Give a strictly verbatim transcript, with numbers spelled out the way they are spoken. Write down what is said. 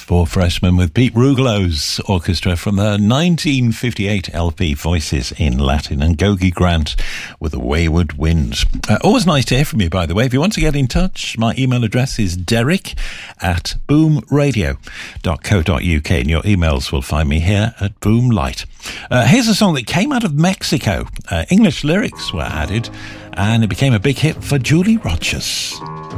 Four Freshmen with Pete Rugelo's orchestra from the nineteen fifty-eight L P Voices in Latin, and Gogi Grant with A Wayward Wind. Uh, always nice to hear from you, by the way. If you want to get in touch, my email address is derek at boom radio dot co dot uk, and your emails will find me here at Boom Light. Uh, here's a song that came out of Mexico. Uh, English lyrics were added, and it became a big hit for Julie Rogers.